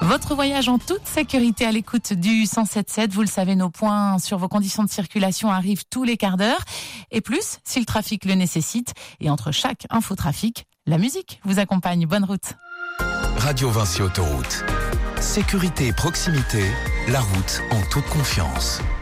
Votre voyage en toute sécurité à l'écoute du 107.7. Vous le savez, nos points sur vos conditions de circulation arrivent tous les quarts d'heure. Et plus, si le trafic le nécessite. Et entre chaque infotrafic, la musique vous accompagne. Bonne route. Radio Vinci Autoroute. Sécurité et proximité, la route en toute confiance.